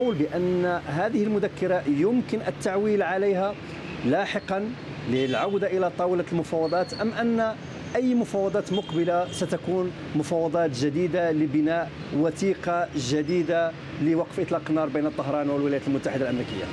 بأن هذه المذكرة يمكن التعويل عليها لاحقا للعودة إلى طاولة المفاوضات، أم أن أي مفاوضات مقبلة ستكون مفاوضات جديدة لبناء وثيقة جديدة لوقف إطلاق النار بين طهران والولايات المتحدة الأمريكية؟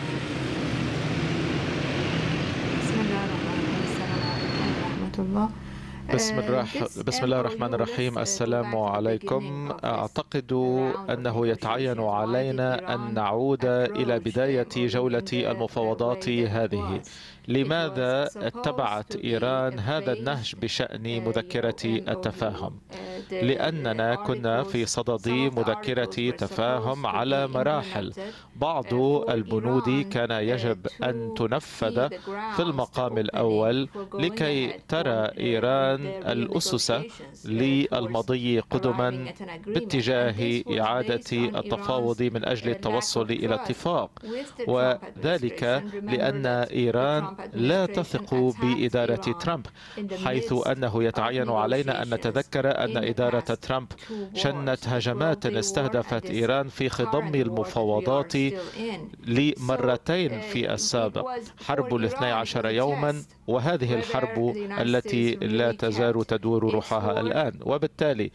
بسم الله الرحمن الرحيم. السلام عليكم ورحمة الله. بسم الله الرحمن الرحيم. السلام عليكم. أعتقد أنه يتعين علينا أن نعود إلى بداية جولة المفاوضات هذه. لماذا اتبعت إيران هذا النهج بشأن مذكرة التفاهم؟ لأننا كنا في صدد مذكرة تفاهم على مراحل. بعض البنود كان يجب أن تنفذ في المقام الأول لكي ترى إيران الأسس للمضي قدما باتجاه إعادة التفاوض من أجل التوصل إلى اتفاق، وذلك لأن إيران لا تثق بإدارة ترامب، حيث أنه يتعين علينا أن نتذكر أن إدارة ترامب شنت هجمات استهدفت إيران في خضم المفاوضات لمرتين في السابق، حرب 12 يوما، وهذه الحرب التي لا تزال تدور روحها الآن. وبالتالي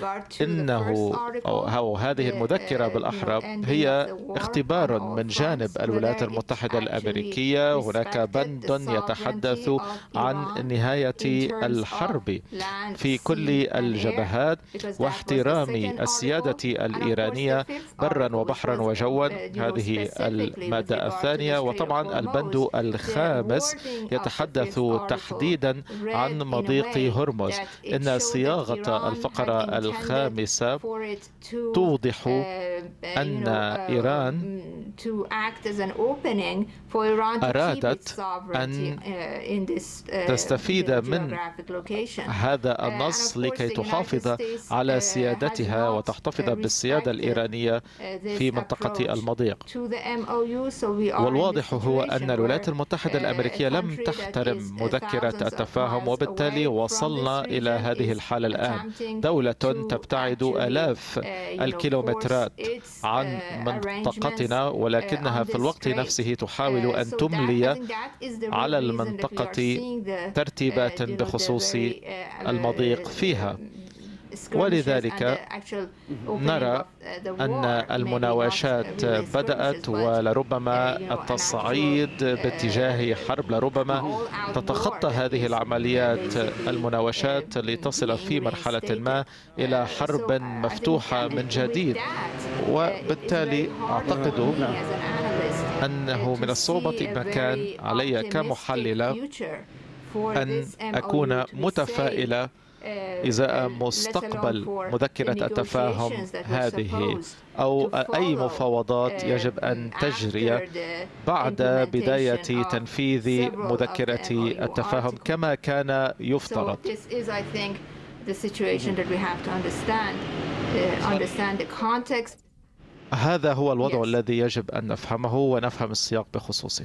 هذه المذكرة بالأحرى هي اختبار من جانب الولايات المتحدة الأمريكية. هناك بند يتحدث عن نهاية الحرب في كل الجبهات واحترام السيادة الإيرانية برا وبحرا وجوا، هذه المادة الثانية. وطبعا البند الخامس يتحدث تحديدا عن مضيق هرمز. إن صياغة الفقرة الخامسة توضح أن إيران أرادت أن تستفيد من هذا النص لكي تحافظ على سيادتها وتحتفظ بالسيادة الإيرانية في منطقة المضيق. والواضح هو أن الولايات المتحدة الأمريكية لم تحترم مذكرة التفاهم، وبالتالي وصلنا إلى هذه الحالة الآن. دولة تبتعد آلاف الكيلومترات عن منطقتنا، ولكنها في الوقت نفسه تحاول أن تملي على المنطقة ترتيبات بخصوص المضيق فيها. ولذلك نرى أن المناوشات بدأت، ولربما التصعيد باتجاه حرب لربما تتخطى هذه العمليات المناوشات لتصل في مرحلة ما إلى حرب مفتوحة من جديد. وبالتالي أعتقد أنه من الصعوبة مكان علي كمحللة أن أكون متفائلة إزاء مستقبل مذكرة التفاهم هذه، أو أي مفاوضات يجب أن تجري بعد بداية تنفيذ مذكرة التفاهم كما كان يفترض. هذا هو الوضع الذي يجب أن نفهمه ونفهم السياق بخصوصه.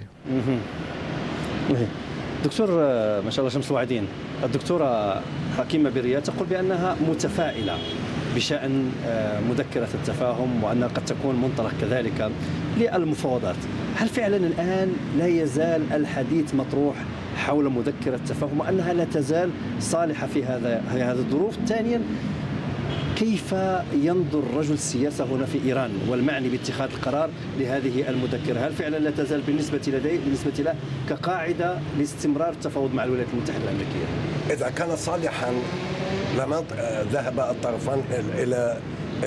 دكتور ما شاء الله شمس الوعدين، الدكتورة حكيمة برية تقول بأنها متفائلة بشأن مذكرة التفاهم، وأنها قد تكون منطلق كذلك للمفاوضات. هل فعلا الآن لا يزال الحديث مطروح حول مذكرة التفاهم، وأنها لا تزال صالحة في هذه الظروف؟ ثانيا، كيف ينظر رجل السياسة هنا في إيران والمعني باتخاذ القرار لهذه المذكرة؟ هل فعلا لا تزال بالنسبة له كقاعدة لاستمرار التفاوض مع الولايات المتحدة الأمريكية؟ إذا كان صالحا لما ذهب الطرفان إلى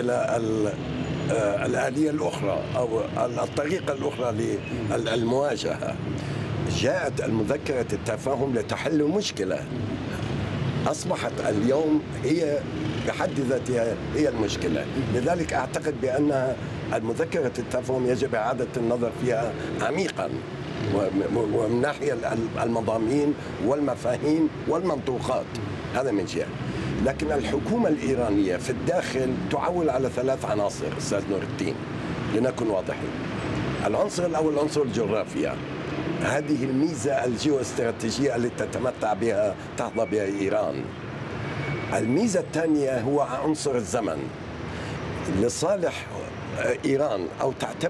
الآلية الأخرى أو الطريقة الأخرى للمواجهة. جاءت المذكرة التفاهم لتحل مشكلة أصبحت اليوم هي بحد ذاتها هي المشكلة. لذلك أعتقد بأن المذكرة التفاهم يجب إعادة النظر فيها عميقا، ومن ناحية المضامين والمفاهيم والمنطوقات. هذا من جهة. لكن الحكومة الإيرانية في الداخل تعول على 3 عناصر أستاذ نور الدين، لنكن واضحين. العنصر الأول عنصر الجغرافيا، هذه الميزة الجيوستراتيجية التي تحظى بها إيران. الميزة الثانية هو عنصر الزمن. لصالح إيران أو تعتبر